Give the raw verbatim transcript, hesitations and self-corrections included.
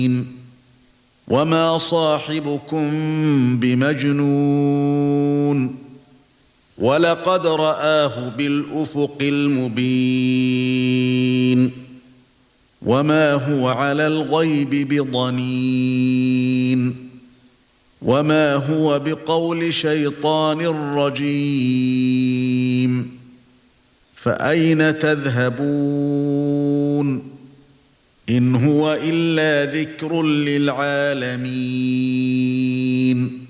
وما صاحبكم بمجنون ولقد رآه بالأفق المبين وما هو على الغيب بضنين وما هو بقول شيطان رجيم فأين تذهبون إن هو إلا ذكر للعالمين